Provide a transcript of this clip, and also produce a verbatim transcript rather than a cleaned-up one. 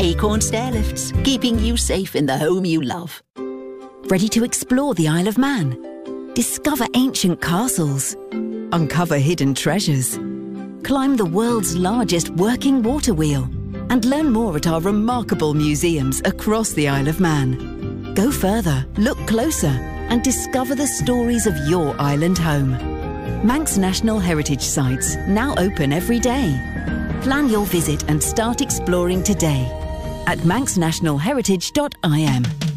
Acorn Stairlifts, keeping you safe in the home you love. Ready to explore the Isle of Man? Discover ancient castles. Uncover hidden treasures. Climb the world's largest working water wheel. And learn more at our remarkable museums across the Isle of Man. Go further, look closer, and discover the stories of your island home. Manx National Heritage Sites, now open every day. Plan your visit and start exploring today at manx national heritage dot I M.